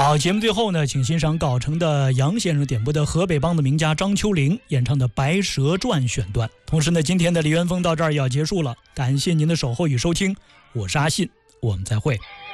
好，节目最后呢，请欣赏稿城的杨先生点播的河北梆子名家张秋玲演唱的《白蛇传》选段。同时呢，今天的梨园风到这儿也要结束了，感谢您的守候与收听，我是阿信，我们再会。